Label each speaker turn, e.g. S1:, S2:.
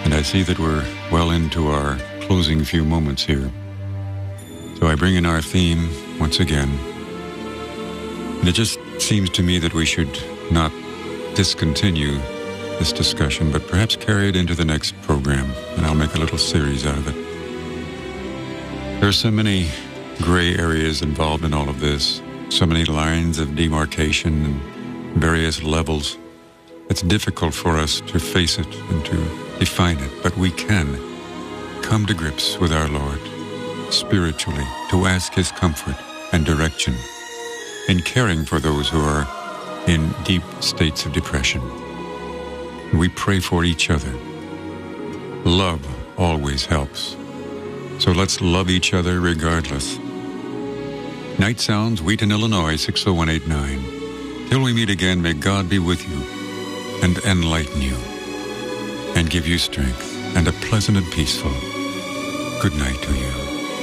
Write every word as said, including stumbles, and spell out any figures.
S1: And I see that we're well into our closing few moments here. So I bring in our theme once again. And it just seems to me that we should not discontinue this discussion, but perhaps carry it into the next program, and I'll make a little series out of it. There are so many gray areas involved in all of this, so many lines of demarcation and various levels. It's difficult for us to face it and to define it, but we can come to grips with our Lord spiritually to ask His comfort and direction in caring for those who are in deep states of depression. We pray for each other. Love always helps. So let's love each other regardless. Night Sounds, Wheaton, Illinois, six oh one eight nine. Till we meet again, may God be with you and enlighten you and give you strength and a pleasant and peaceful good night to you.